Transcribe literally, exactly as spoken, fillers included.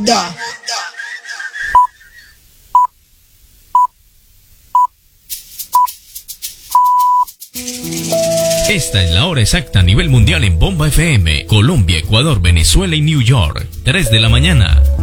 onda. Esta es la hora exacta a nivel mundial en Bomba F M, Colombia, Ecuador, Venezuela y New York. tres de la mañana.